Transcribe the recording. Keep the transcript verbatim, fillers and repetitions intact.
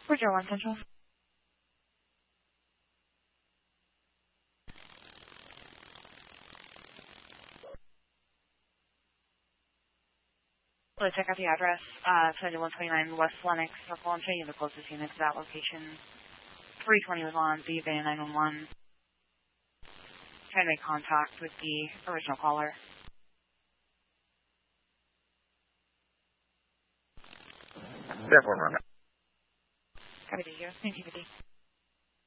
Roger, one Central. Let's check out the address. Uh, seventy-one twenty-nine West Lenox Circle. I'm showing you the closest unit to that location. three twenty was on the Bay nine one one. Trying to make contact with the original caller. Therefore, run. Copy to you. Thank you, Vicky.